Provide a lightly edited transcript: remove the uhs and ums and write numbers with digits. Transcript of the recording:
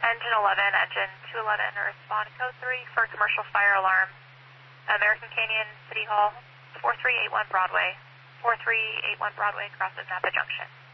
Engine 11, engine 211, respond code 3 for commercial fire alarm. American Canyon City Hall, 4381 Broadway. 4381 Broadway crosses Napa Junction.